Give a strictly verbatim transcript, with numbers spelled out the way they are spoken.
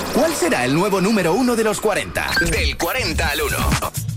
¿Cuál será el nuevo número uno de los cuarenta? Del cuarenta al uno.